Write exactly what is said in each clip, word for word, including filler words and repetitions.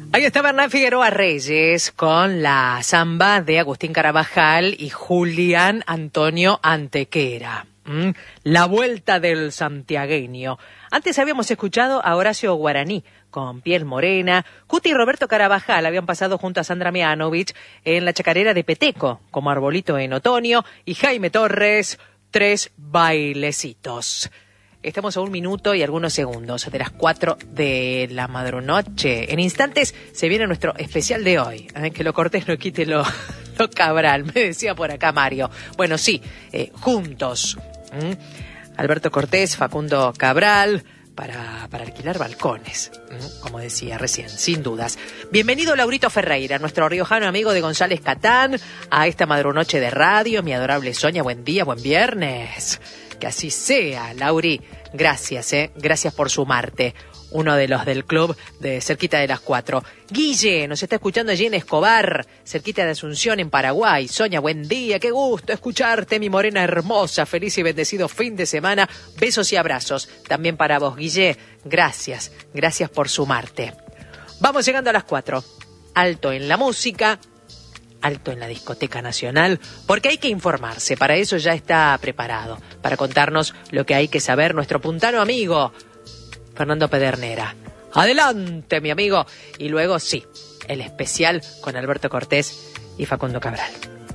Ahí está Bernal Figueroa Reyes con la samba de Agustín Carabajal y Julián Antonio Antequera. ¿Mm? La vuelta del santiagueño. Antes habíamos escuchado a Horacio Guaraní con Piel Morena. Cuti y Roberto Carabajal habían pasado junto a Sandra Mianovich en la chacarera de Peteco, como Arbolito en Otoño, y Jaime Torres, Tres Bailecitos. Estamos a un minuto y algunos segundos de las cuatro de la madrunoche. En instantes se viene nuestro especial de hoy. ¿Eh? Que lo cortés no quite lo, lo Cabral, me decía por acá Mario. Bueno, sí, eh, juntos. ¿Mm? Alberto Cortés, Facundo Cabral, para, para alquilar balcones, ¿Mm? como decía recién, sin dudas. Bienvenido Laurito Ferreira, nuestro riojano amigo de González Catán, a esta madrunoche de radio. Mi adorable Sonia, buen día, buen viernes. Que así sea, Lauri. Gracias, eh. Gracias por sumarte. Uno de los del club de cerquita de las cuatro. Guille, nos está escuchando allí en Escobar, cerquita de Asunción, en Paraguay. Sonia, buen día, qué gusto escucharte, mi morena hermosa. Feliz y bendecido fin de semana. Besos y abrazos. También para vos, Guille. Gracias, gracias por sumarte. Vamos llegando a las cuatro. Alto en la música. Alto en la Discoteca Nacional, porque hay que informarse, para eso ya está preparado, para contarnos lo que hay que saber nuestro puntano amigo, Fernando Pedernera. Adelante, mi amigo. Y luego, sí, el especial con Alberto Cortés y Facundo Cabral.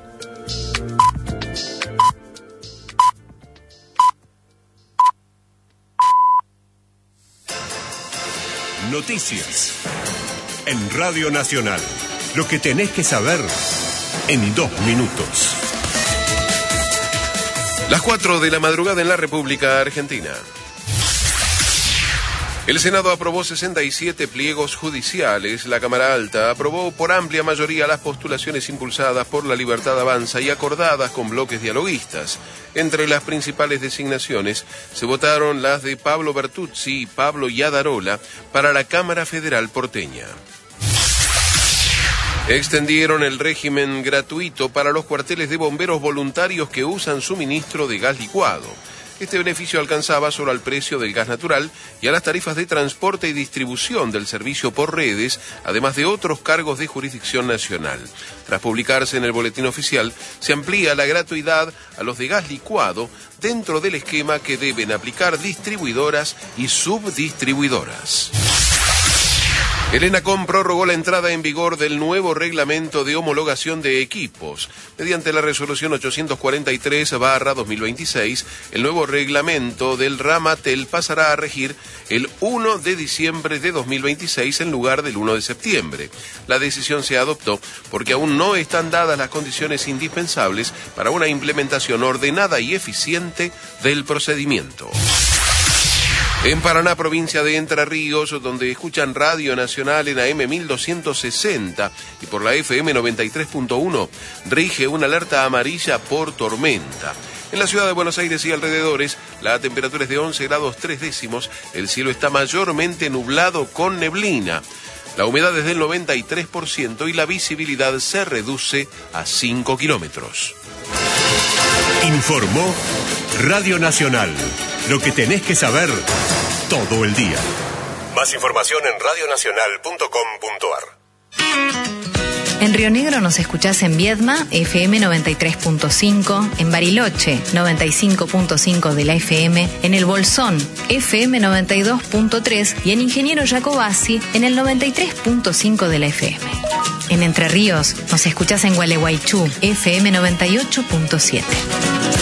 Noticias en Radio Nacional. Lo que tenés que saber en dos minutos. Las cuatro de la madrugada en la República Argentina. El Senado aprobó sesenta y siete pliegos judiciales. La Cámara Alta aprobó por amplia mayoría las postulaciones impulsadas por La Libertad Avanza y acordadas con bloques dialoguistas. Entre las principales designaciones se votaron las de Pablo Bertuzzi y Pablo Yadarola para la Cámara Federal porteña. Extendieron el régimen gratuito para los cuarteles de bomberos voluntarios que usan suministro de gas licuado. Este beneficio alcanzaba solo al precio del gas natural y a las tarifas de transporte y distribución del servicio por redes, además de otros cargos de jurisdicción nacional. Tras publicarse en el boletín oficial, se amplía la gratuidad a los de gas licuado dentro del esquema que deben aplicar distribuidoras y subdistribuidoras. El ENACOM prorrogó la entrada en vigor del nuevo reglamento de homologación de equipos. Mediante la resolución ochocientos cuarenta y tres barra dos mil veintiséis, el nuevo reglamento del Ramatel pasará a regir el primero de diciembre de dos mil veintiséis en lugar del primero de septiembre. La decisión se adoptó porque aún no están dadas las condiciones indispensables para una implementación ordenada y eficiente del procedimiento. En Paraná, provincia de Entre Ríos, donde escuchan Radio Nacional en A M mil doscientos sesenta y por la F M noventa y tres punto uno, rige una alerta amarilla por tormenta. En la ciudad de Buenos Aires y alrededores, la temperatura es de once grados tres décimos, el cielo está mayormente nublado con neblina. La humedad es del noventa y tres por ciento y la visibilidad se reduce a cinco kilómetros. Informó Radio Nacional. Lo que tenés que saber todo el día. Más información en radio nacional punto com punto a r. En Río Negro nos escuchás en Viedma, F M noventa y tres punto cinco, en Bariloche, noventa y cinco punto cinco de la F M, en El Bolsón, F M noventa y dos punto tres y en Ingeniero Jacobasi, en el noventa y tres punto cinco de la F M. En Entre Ríos nos escuchás en Gualeguaychú, F M noventa y ocho punto siete.